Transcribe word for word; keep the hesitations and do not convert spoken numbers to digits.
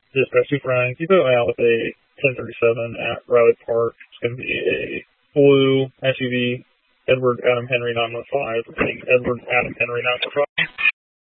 Dispatch Super nine, keep it out with a ten thirty-seven at Riley Park. It's going to be a blue S U V, Edward Adam Henry nine one five, repeating Edward Adam Henry nine one five.